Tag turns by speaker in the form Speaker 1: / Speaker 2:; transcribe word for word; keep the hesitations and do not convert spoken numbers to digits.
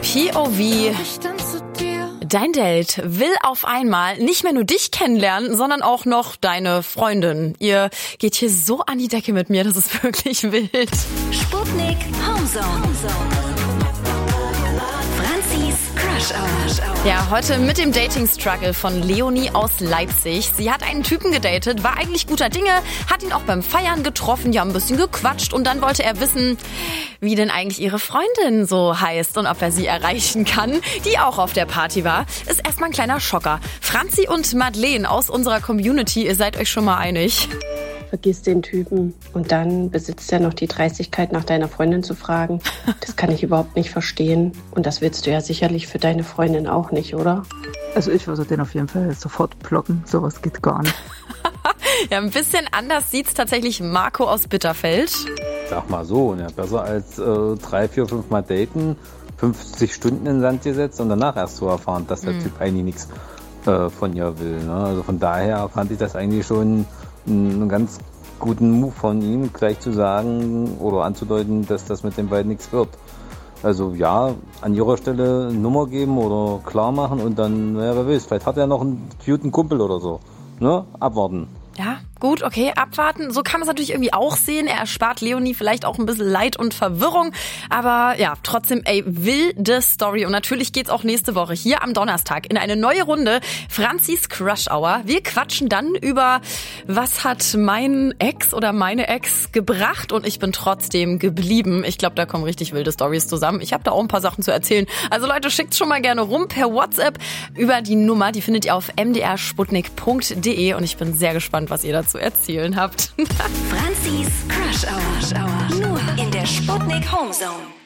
Speaker 1: P O V. Dein Date will auf einmal nicht mehr nur dich kennenlernen, sondern auch noch deine Freundin. Ihr geht hier so an die Decke mit mir, das ist wirklich wild.
Speaker 2: Sputnik Homezone. Franzis Crush Hour.
Speaker 1: Ja, heute mit dem Dating-Struggle von Leonie aus Leipzig. Sie hat einen Typen gedatet, war eigentlich guter Dinge, hat ihn auch beim Feiern getroffen, die haben ein bisschen gequatscht und dann wollte er wissen, wie denn eigentlich ihre Freundin so heißt und ob er sie erreichen kann, die auch auf der Party war. Ist erstmal ein kleiner Schocker. Franzi und Madeleine aus unserer Community, ihr seid euch schon mal einig.
Speaker 3: Vergiss den Typen und dann besitzt er noch die Dreistigkeit, nach deiner Freundin zu fragen. Das kann ich überhaupt nicht verstehen. Und das willst du ja sicherlich für deine Freundin auch nicht, oder?
Speaker 4: Also ich würde den auf jeden Fall sofort blocken. Sowas geht gar nicht.
Speaker 1: Ja, ein bisschen anders sieht's tatsächlich Marco aus Bitterfeld.
Speaker 5: Sag mal so, ja, besser als äh, drei, vier, fünf Mal daten, fünfzig Stunden in den Sand gesetzt und danach erst zu erfahren, dass der mhm. Typ eigentlich nichts äh, von ihr will. Ne? Also von daher fand ich das eigentlich schon einen ganz guten Move von ihm, gleich zu sagen oder anzudeuten, dass das mit den beiden nichts wird. Also ja, an ihrer Stelle eine Nummer geben oder klar machen und dann, naja, wer weiß, vielleicht hat er noch einen cuten Kumpel oder so. Ne? Abwarten.
Speaker 1: Ja, gut, okay, abwarten. So kann man es natürlich irgendwie auch sehen. Er erspart Leonie vielleicht auch ein bisschen Leid und Verwirrung. Aber ja, trotzdem, ey, wilde Story. Und natürlich geht's auch nächste Woche hier am Donnerstag in eine neue Runde. Franzis Crush Hour. Wir quatschen dann über, was hat mein Ex oder meine Ex gebracht und ich bin trotzdem geblieben. Ich glaube, da kommen richtig wilde Stories zusammen. Ich habe da auch ein paar Sachen zu erzählen. Also Leute, schickt's schon mal gerne rum per WhatsApp über die Nummer. Die findet ihr auf m d r sputnik punkt d e und ich bin sehr gespannt, was ihr dazu erzählen habt.
Speaker 2: Franzis Crush Hour. Nur in der Sputnik Homezone.